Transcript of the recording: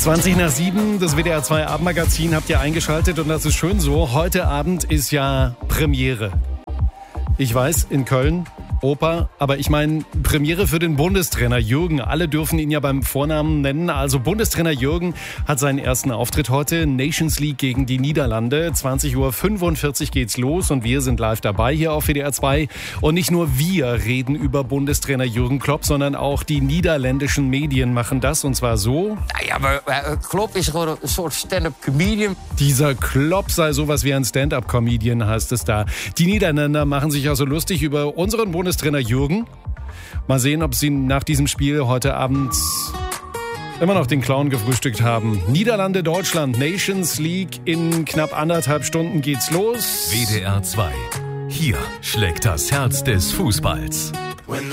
20:07, das WDR 2 Abendmagazin habt ihr eingeschaltet und das ist schön so. Heute Abend ist ja Premiere. Ich weiß, in Köln, Oper, aber ich meine Premiere für den Bundestrainer Jürgen. Alle dürfen ihn ja beim Vornamen nennen. Also Bundestrainer Jürgen hat seinen ersten Auftritt heute. Nations League gegen die Niederlande. 20:45 Uhr geht's los und wir sind live dabei hier auf WDR 2. Und nicht nur wir reden über Bundestrainer Jürgen Klopp, sondern auch die niederländischen Medien machen das. Und zwar so. Ja, aber Klopp ist gewoon een soort stand-up-comedian. Dieser Klopp sei sowas wie ein Stand-up-Comedian, heißt es da. Die Niederländer machen sich also lustig über unseren Bundestrainer Jürgen. Mal sehen, ob sie nach diesem Spiel heute Abend immer noch den Clown gefrühstückt haben. Niederlande, Deutschland, Nations League. In knapp 1,5 Stunden geht's los. WDR 2. Hier schlägt das Herz des Fußballs.